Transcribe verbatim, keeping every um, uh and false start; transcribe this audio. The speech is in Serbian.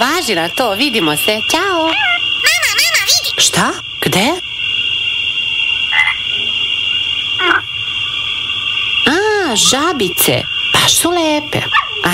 važi na to, vidimo se, ćao. Mama, mama, vidi. Šta? Gde? A, žabice, baš su lepe.